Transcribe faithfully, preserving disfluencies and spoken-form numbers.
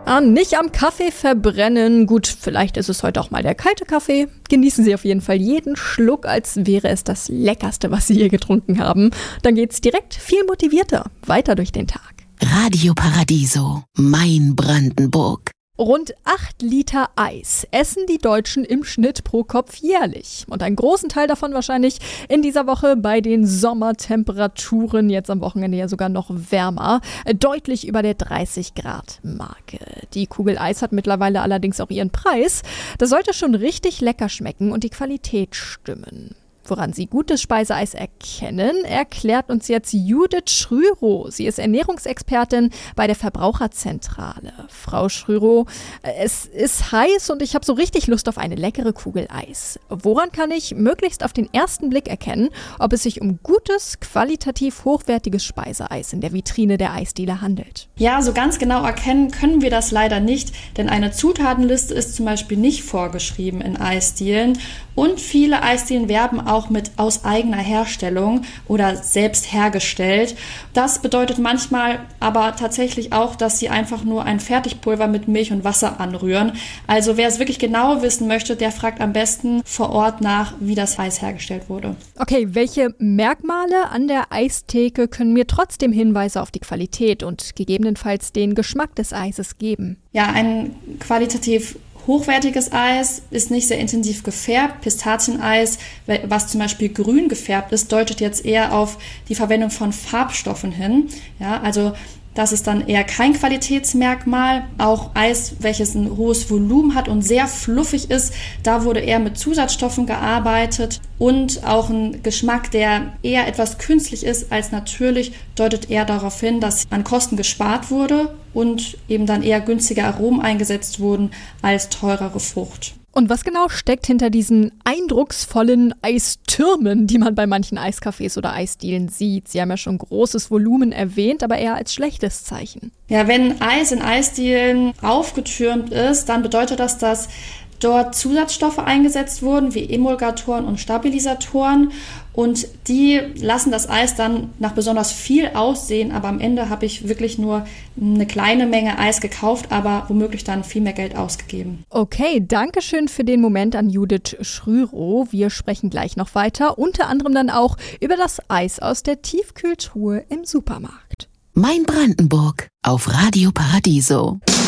Ah, nicht am Kaffee verbrennen. Gut, vielleicht ist es heute auch mal der kalte Kaffee. Genießen Sie auf jeden Fall jeden Schluck, als wäre es das Leckerste, was Sie je getrunken haben. Dann geht's direkt viel motivierter weiter durch den Tag. Radio Paradiso, mein Brandenburg. Rund acht Liter Eis essen die Deutschen im Schnitt pro Kopf jährlich. Und einen großen Teil davon wahrscheinlich in dieser Woche bei den Sommertemperaturen, jetzt am Wochenende ja sogar noch wärmer, deutlich über der dreißig Grad Marke. Die Kugel Eis hat mittlerweile allerdings auch ihren Preis. Das sollte schon richtig lecker schmecken und die Qualität stimmen. Woran Sie gutes Speiseeis erkennen, erklärt uns jetzt Judith Schrürow. Sie ist Ernährungsexpertin bei der Verbraucherzentrale. Frau Schrürow, es ist heiß und ich habe so richtig Lust auf eine leckere Kugel Eis. Woran kann ich möglichst auf den ersten Blick erkennen, ob es sich um gutes, qualitativ hochwertiges Speiseeis in der Vitrine der Eisdiele handelt? Ja, so ganz genau erkennen können wir das leider nicht, denn eine Zutatenliste ist zum Beispiel nicht vorgeschrieben in Eisdielen und viele Eisdielen werben auch mit aus eigener Herstellung oder selbst hergestellt. Das bedeutet manchmal aber tatsächlich auch, dass sie einfach nur ein Fertigpulver mit Milch und Wasser anrühren. Also wer es wirklich genau wissen möchte, der fragt am besten vor Ort nach, wie das Eis hergestellt wurde. Okay, welche Merkmale an der Eistheke können mir trotzdem Hinweise auf die Qualität und gegebenenfalls den Geschmack des Eises geben? Ja, ein qualitativ hochwertiges Eis ist nicht sehr intensiv gefärbt. Pistazieneis, was zum Beispiel grün gefärbt ist, deutet jetzt eher auf die Verwendung von Farbstoffen hin. Ja, also das ist dann eher kein Qualitätsmerkmal. Auch Eis, welches ein hohes Volumen hat und sehr fluffig ist, da wurde eher mit Zusatzstoffen gearbeitet. Und auch ein Geschmack, der eher etwas künstlich ist als natürlich, deutet eher darauf hin, dass an Kosten gespart wurde und eben dann eher günstige Aromen eingesetzt wurden als teurere Frucht. Und was genau steckt hinter diesen eindrucksvollen Eistürmen, die man bei manchen Eiscafés oder Eisdielen sieht? Sie haben ja schon großes Volumen erwähnt, aber eher als schlechtes Zeichen. Ja, wenn Eis in Eisdielen aufgetürmt ist, dann bedeutet das, dass dort Zusatzstoffe eingesetzt wurden, wie Emulgatoren und Stabilisatoren. Und die lassen das Eis dann nach besonders viel aussehen. Aber am Ende habe ich wirklich nur eine kleine Menge Eis gekauft, aber womöglich dann viel mehr Geld ausgegeben. Okay, danke schön für den Moment an Judith Schrürow. Wir sprechen gleich noch weiter, unter anderem dann auch über das Eis aus der Tiefkühltruhe im Supermarkt. Mein Brandenburg auf Radio Paradiso.